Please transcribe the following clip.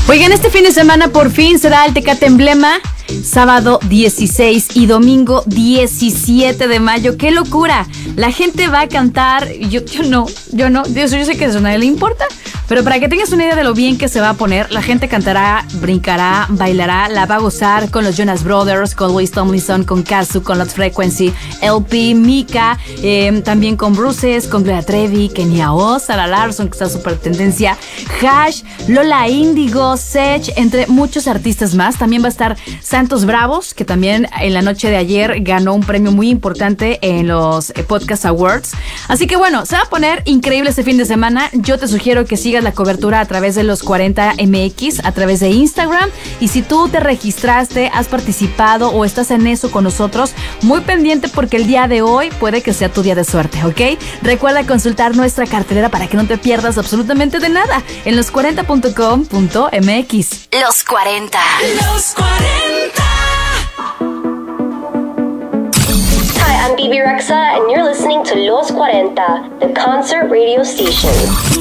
Oigan, este fin de semana por fin será el Tecate Emblema. Sábado 16 y domingo 17 de mayo. ¡Qué locura! La gente va a cantar. Yo sé que a eso a nadie le importa. Pero para que tengas una idea de lo bien que se va a poner, la gente cantará, brincará, bailará, la va a gozar con los Jonas Brothers, con Louis Tomlinson, con Kazu, con Lost Frequency, LP, Mika, también con Bruces, con Gloria Trevi, Kenia Oz, Sara Larsson, que está súper tendencia, Hash, Lola Índigo, Sech, entre muchos artistas más. También va a estar Santos Bravos, que también en la noche de ayer ganó un premio muy importante en los Podcast Awards. Así que bueno, se va a poner increíble este fin de semana. Yo te sugiero que sigas la cobertura a través de los 40 MX, a través de Instagram. Y si tú te registraste, has participado o estás en eso con nosotros, muy pendiente porque el día de hoy puede que sea tu día de suerte, ¿ok? Recuerda consultar nuestra cartelera para que no te pierdas absolutamente de nada en los40.com.mx. Los 40. Los 40. Hi, I'm Bibi Rexa, and you're listening to Los 40, the concert radio station.